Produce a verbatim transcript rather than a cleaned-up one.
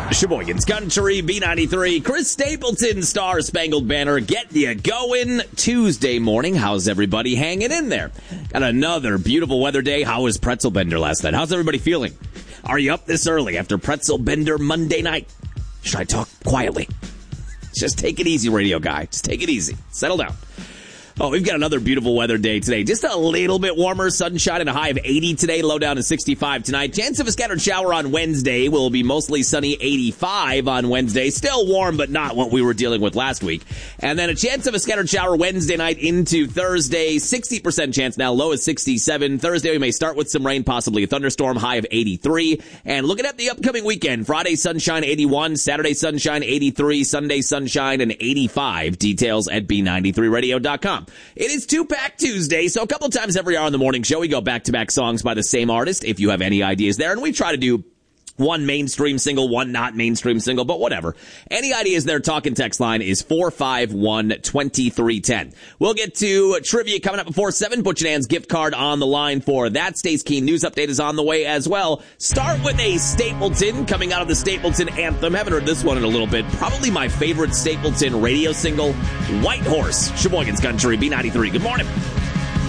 Sheboygan's Country, B ninety-three, Chris Stapleton, Star Spangled Banner, get you going Tuesday morning. How's everybody hanging in there? Got another beautiful weather day. How was Pretzel Bender last night? How's everybody feeling? Are you up this early after Pretzel Bender Monday night? Should I talk quietly? Just take it easy, radio guy. Just take it easy. Settle down. Oh, we've got another beautiful weather day today. Just a little bit warmer, sunshine and a high of eighty today, low down to sixty-five tonight. Chance of a scattered shower on Wednesday. Will be mostly sunny, eighty-five on Wednesday. Still warm, but not what we were dealing with last week. And then a chance of a scattered shower Wednesday night into Thursday. sixty percent chance now, low is sixty-seven. Thursday we may start with some rain, possibly a thunderstorm, high of eighty-three. And looking at the upcoming weekend, Friday sunshine, eighty-one. Saturday sunshine, eighty-three. Sunday sunshine, and eighty-five. Details at B ninety-three radio dot com. It is Two-Pack Tuesday, so a couple times every hour on the morning show, we go back-to-back songs by the same artist, if you have any ideas there. And we try to do one mainstream single, one not mainstream single, but whatever. Any ideas there, talk and text line is four five one, two three one zero. We'll get to trivia coming up before seven. Butch and Ann's gift card on the line for that. Stace Keen news update is on the way as well. Start with a Stapleton coming out of the Stapleton anthem. Haven't heard this one in a little bit. Probably my favorite Stapleton radio single, White Horse. Sheboygan's Country, B ninety-three. Good morning.